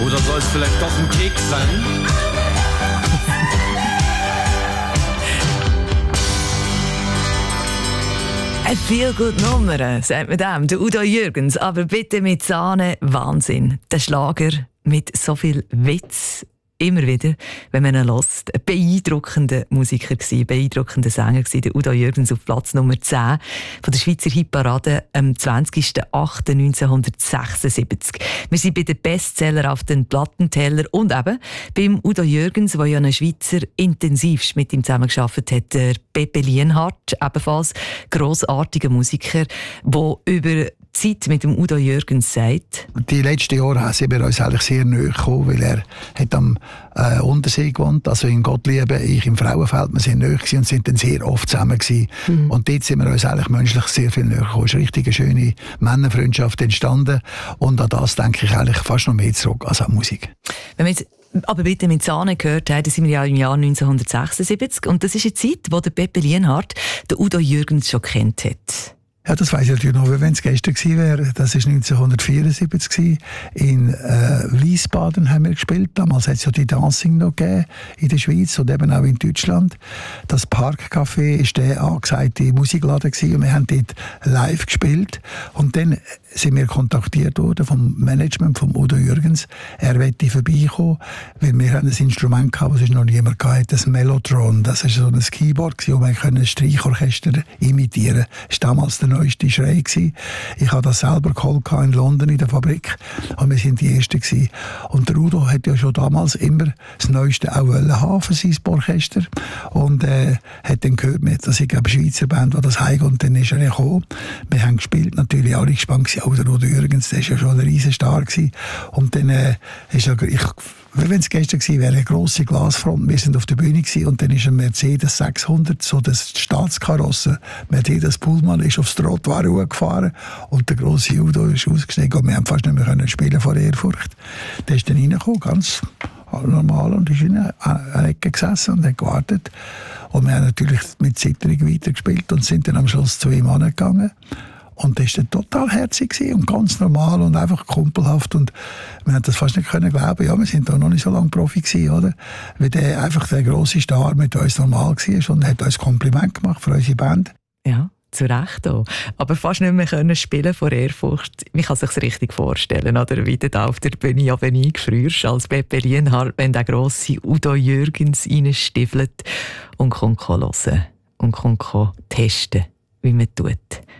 Oder soll es vielleicht doch ein Keks sein? Eine Feel-Good-Nummer, sagt man dem, der Udo Jürgens, aber bitte mit Sahne, Wahnsinn. Der Schlager mit so viel Witz, immer wieder, wenn man ihn hört. Ein beeindruckender Musiker gewesen, beeindruckender Sänger gewesen, der Udo Jürgens auf Platz Nummer 10 von der Schweizer Hitparade am 20.08.1976. Wir sind bei den Bestseller auf den Plattenteller und eben beim Udo Jürgens, der ja ein Schweizer intensivst mit ihm zusammengearbeitet hat, der Pepe Lienhardt, ebenfalls grossartiger Musiker, der über Zeit mit dem Udo Jürgens sagt. Die letzten Jahre sind wir uns eigentlich sehr nahe gekommen, weil er hat am Untersee gewohnt, also in Gottlieben, ich im Frauenfeld. Wir sind nahe gewesen und sind dann sehr oft zusammen gewesen. Und dort sind wir uns eigentlich menschlich sehr viel näher gekommen. Es ist eine richtig schöne Männerfreundschaft entstanden und an das denke ich eigentlich fast noch mehr zurück als an Musik. Wenn wir jetzt aber bitte mit Sahne gehört haben, dann sind wir ja im Jahr 1976 und das ist eine Zeit, wo der Pepe Lienhardt den Udo Jürgens schon kennt hat. Ja, das weiss ich natürlich noch, wenn es gestern gewesen wäre. Das war 1974 gewesen. In Wiesbaden haben wir gespielt. Damals hat es ja die Dancing noch gegeben in der Schweiz und eben auch in Deutschland. Das Parkcafé war der angesagte Musikladen gewesen und wir haben dort live gespielt. Und dann sind wir kontaktiert worden vom Management von Udo Jürgens. Er wollte vorbeikommen, weil wir haben ein Instrument gehabt, das noch niemand hatte, das Mellotron. Das war so ein Keyboard gewesen, wo man ein Streichorchester imitieren konnte. Das war damals der neueste Schrei gewesen. Ich habe das selber geholt in London in der Fabrik und wir sind die Ersten gewesen. Und der Udo hat ja schon damals immer das Neueste auch haben für sein Orchester und hat dann gehört, dass ich eine Schweizer Band, die das heim und dann ist er gekommen. Wir haben gespielt, natürlich alle gespannt gewesen. Auch der Udo Jürgens, der war ja schon ein riesen Star gewesen. Und dann ist er, wenn es gestern gewesen wäre, eine grosse Glasfront. Wir sind auf der Bühne gewesen, und dann ist ein Mercedes 600, so das Staatskarosse. Mercedes Pullman ist aufs Trottoir gefahren und der grosse Udo ist ausgestiegen und wir haben fast nicht mehr spielen vor Ehrfurcht. Der ist dann reingekommen, ganz normal, und ist in einer Ecke gesessen und hat gewartet. Und wir haben natürlich mit Zitterung weitergespielt und sind dann am Schluss zu ihm angegangen. Und das war total herzig und ganz normal und einfach kumpelhaft. Und wir haben das fast nicht glauben können. Ja, wir sind da noch nicht so lange Profi gewesen, oder? Weil der einfach der grosse Star mit uns normal war und hat uns Kompliment gemacht für unsere Band. Ja, zu Recht auch. Aber fast nicht mehr können spielen vor Ehrfurcht. Man kann sich richtig vorstellen, oder? Wie du da auf der Bühne freust als Pepe Lienhardt, wenn der grosse Udo Jürgens reinstiefelt und kommt hören und kommt testen, wie man tut.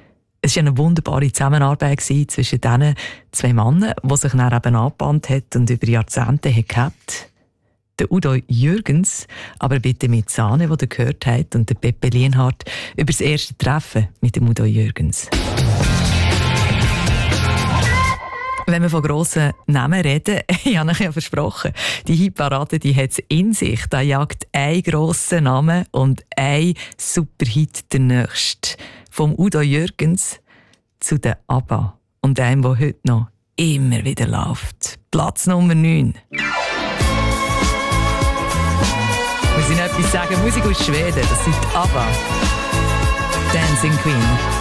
Es war eine wunderbare Zusammenarbeit zwischen diesen zwei Männern, die sich dann eben angebahnt hat und über Jahrzehnte gehabt. Der Udo Jürgens, aber bitte mit Sahne, die ihr gehört habt, und der Pepe Lienhardt über das erste Treffen mit dem Udo Jürgens. Wenn wir von grossen Namen reden, ich habe euch ja versprochen, die Hitparade, die hat es in sich. Da jagt ein grosser Name und ein Superhit der nächste. Vom Udo Jürgens zu den ABBA. Und einem, der heute noch immer wieder läuft. Platz Nummer 9. Muss ich noch etwas sagen? Musik aus Schweden, das sind die ABBA. Dancing Queen.